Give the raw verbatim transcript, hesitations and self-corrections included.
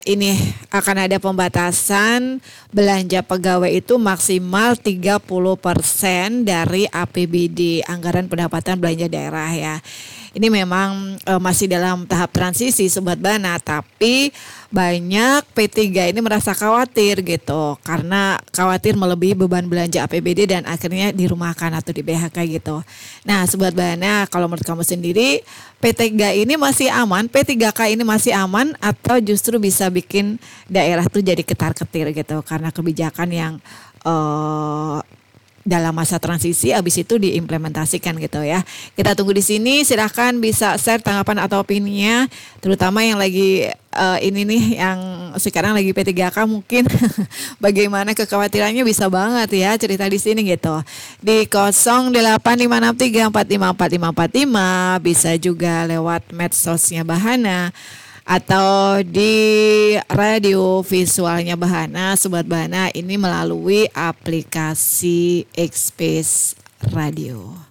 Ini akan ada pembatasan belanja pegawai itu maksimal tiga puluh persen dari A P B D, anggaran pendapatan belanja daerah ya. Ini memang e, masih dalam tahap transisi Sobat Bana, tapi banyak P tiga ini merasa khawatir gitu karena khawatir melebihi beban belanja A P B D dan akhirnya dirumahkan atau di P H K gitu. Nah, Sobat Bana, kalau menurut kamu sendiri P tiga ini masih aman, P tiga K ini masih aman atau justru bisa bikin daerah tuh jadi ketar-ketir gitu karena kebijakan yang eh dalam masa transisi habis itu diimplementasikan gitu ya. Kita tunggu di sini, silahkan bisa share tanggapan atau opininya, terutama yang lagi uh, ini nih yang sekarang lagi P tiga K mungkin bagaimana kekhawatirannya bisa banget ya cerita di sini gitu. Di nol delapan lima enam tiga empat lima empat lima empat lima bisa juga lewat medsosnya Bahana atau di radio visualnya Bahana, Sobat Bahana ini melalui aplikasi X Space Radio.